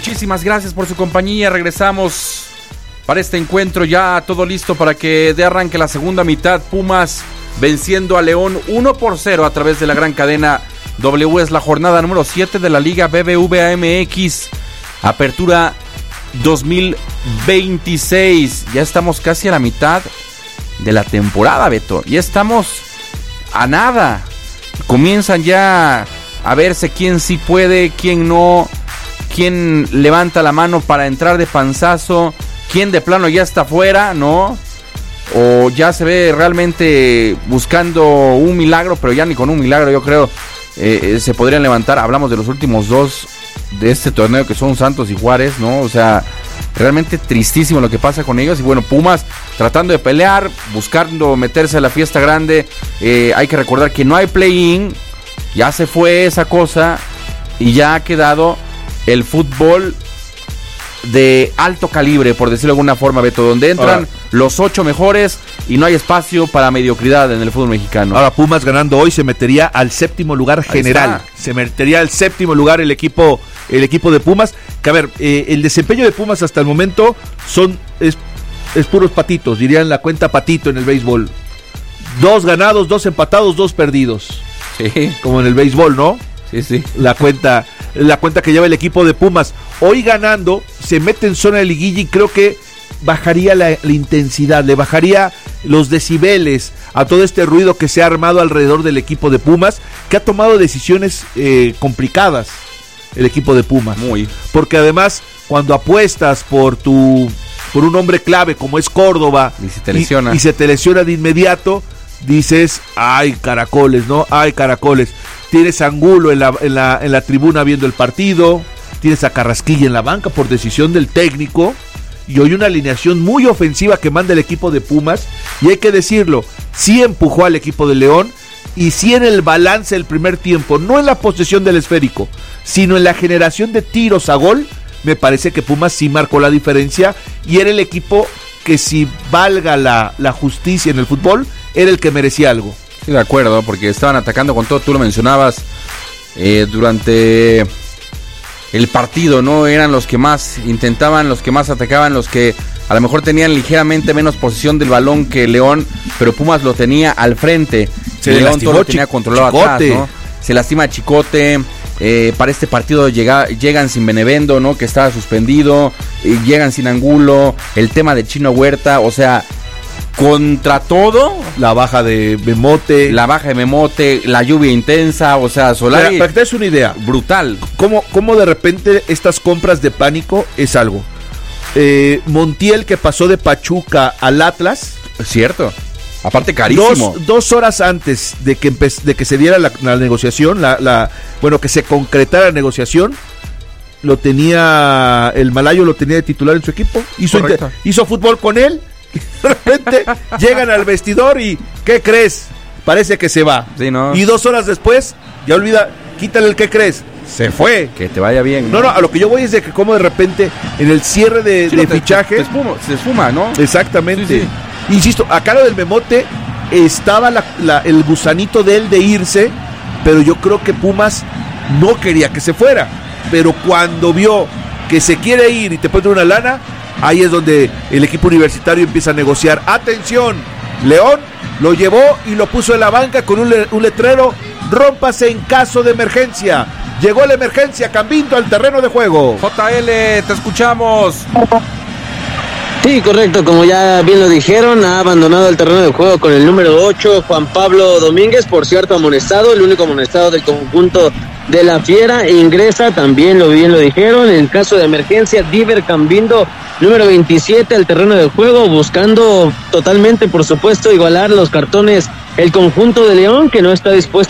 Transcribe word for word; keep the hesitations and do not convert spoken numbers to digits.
Muchísimas gracias por su compañía. Regresamos para este encuentro, ya todo listo para que dé arranque la segunda mitad. Pumas venciendo a León uno por cero a través de la gran cadena W. Es la jornada número siete de la Liga B B V A M X. Apertura dos mil veintiséis. Ya estamos casi a la mitad de la temporada, Beto. Ya estamos a nada. Comienzan ya a verse quién sí puede, quién no, quién levanta la mano para entrar de panzazo, quién de plano ya está fuera, ¿no? O ya se ve realmente buscando un milagro, pero ya ni con un milagro yo creo eh, se podrían levantar. Hablamos de los últimos dos de este torneo, que son Santos y Juárez, ¿no? O sea, realmente tristísimo lo que pasa con ellos. Y bueno, Pumas tratando de pelear, buscando meterse a la fiesta grande. Eh, hay que recordar que no hay play-in, ya se fue esa cosa y ya ha quedado el fútbol de alto calibre, por decirlo de alguna forma, Beto, donde entran ahora los ocho mejores y no hay espacio para mediocridad en el fútbol mexicano. Ahora Pumas ganando hoy se metería al séptimo lugar general. Se metería al séptimo lugar el equipo, el equipo de Pumas. Que a ver, eh, el desempeño de Pumas hasta el momento son es, es puros patitos, dirían la cuenta patito en el béisbol. Dos ganados, dos empatados, dos perdidos. Sí. Como en el béisbol, ¿no? Sí, sí. La cuenta, la cuenta que lleva el equipo de Pumas. Hoy ganando, se mete en zona de liguilla y creo que bajaría la, la intensidad, le bajaría los decibeles a todo este ruido que se ha armado alrededor del equipo de Pumas, que ha tomado decisiones eh, complicadas el equipo de Pumas. Muy. Porque además, cuando apuestas por tu por un hombre clave como es Córdoba y se te lesiona, y, y se te lesiona de inmediato, dices, ay caracoles, ¿no? Ay caracoles. Tienes a Angulo en la, en la, en la tribuna viendo el partido, tienes a Carrasquilla en la banca por decisión del técnico, y hoy una alineación muy ofensiva que manda el equipo de Pumas, y hay que decirlo, sí empujó al equipo de León, y sí en el balance del primer tiempo, no en la posesión del esférico, sino en la generación de tiros a gol. Me parece que Pumas sí marcó la diferencia, y era el equipo que, si valga la, la justicia en el fútbol, era el que merecía algo. Sí, de acuerdo, porque estaban atacando con todo, tú lo mencionabas eh, durante el partido, ¿no? Eran los que más intentaban, los que más atacaban, los que a lo mejor tenían ligeramente menos posesión del balón que León, pero Pumas lo tenía al frente. Se León todo lo tenía controlado Chicote. atrás, ¿no? Se lastima Chicote. Eh, para este partido llega, llegan sin Benevendo, ¿no? Que estaba suspendido, eh, llegan sin Angulo, el tema de Chino Huerta, o sea, contra todo, la baja de Memote, la baja de Memote, la lluvia intensa, o sea, Solari. Para, para que te des una idea, brutal. ¿Cómo, cómo de repente estas compras de pánico es algo? Eh, Montiel, que pasó de Pachuca al Atlas, cierto. Aparte carísimo. Dos, dos horas antes de que empe- de que se diera la, la negociación, la, la, bueno, que se concretara la negociación, lo tenía, el malayo lo tenía de titular en su equipo, hizo, inter- hizo fútbol con él, y de repente llegan al vestidor y, ¿qué crees? Parece que se va. Sí, ¿no? Y dos horas después, ya olvida, quítale el ¿qué crees? Se fue. Que te vaya bien. No, no, a lo que yo voy es de que como de repente en el cierre de, sí, de no, te, fichaje te, te espuma, se esfuma, ¿no? Exactamente. Sí, sí. Insisto, acá lo del Memote estaba la, la, el gusanito de él de irse, pero yo creo que Pumas no quería que se fuera. Pero cuando vio que se quiere ir y te pone una lana, ahí es donde el equipo universitario empieza a negociar. Atención, León lo llevó y lo puso en la banca con un, le, un letrero: rómpase en caso de emergencia. Llegó la emergencia, Cambindo al terreno de juego. J L, te escuchamos. Sí, correcto, como ya bien lo dijeron, ha abandonado el terreno de juego con el número ocho, Juan Pablo Domínguez, por cierto amonestado, el único amonestado del conjunto de la Fiera. Ingresa, también lo bien lo dijeron, en caso de emergencia, Diver Cambindo, número veintisiete, al terreno de juego, buscando totalmente, por supuesto, igualar los cartones el conjunto de León, que no está dispuesto